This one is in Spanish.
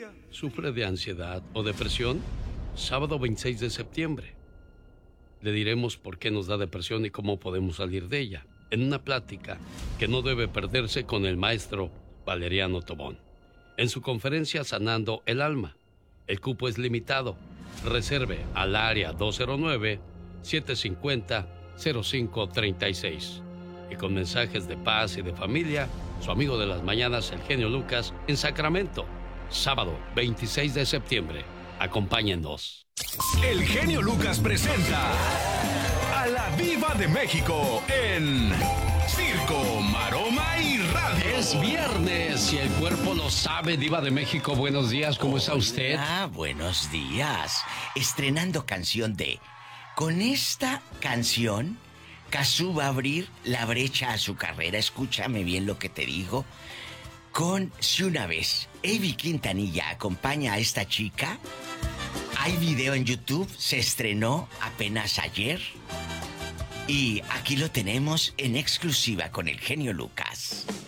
¿Sufre de ansiedad o depresión? Sábado 26 de septiembre. Le diremos por qué nos da depresión y cómo podemos salir de ella, en una plática que no debe perderse con el maestro Valeriano Tobón. En su conferencia Sanando el Alma. El cupo es limitado. Reserve al área 209-750-0536. Y con mensajes de paz y de familia, su amigo de las mañanas, el genio Lucas, en Sacramento, sábado 26 de septiembre. Acompáñennos. El genio Lucas presenta a la Diva de México en Circo, Maroma y Radio. Es viernes y el cuerpo lo sabe. Diva de México, buenos días, ¿cómo está usted? Buenos días. Estrenando canción de... Con esta canción, Cazzu va a abrir la brecha a su carrera. Escúchame bien lo que te digo. Con Si una vez Evi Quintanilla acompaña a esta chica. Hay video en YouTube, se estrenó apenas ayer. Y aquí lo tenemos en exclusiva con el genio Lucas.